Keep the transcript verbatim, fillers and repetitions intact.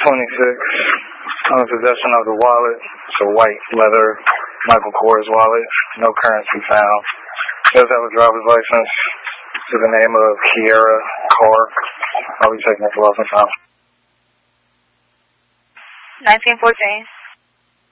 twenty-six. On possession of the wallet. It's a white leather Michael Kors wallet. No currency found. Does have a driver's license to the name of Kiera Carr. I'll be taking it for some time. nineteen fourteen.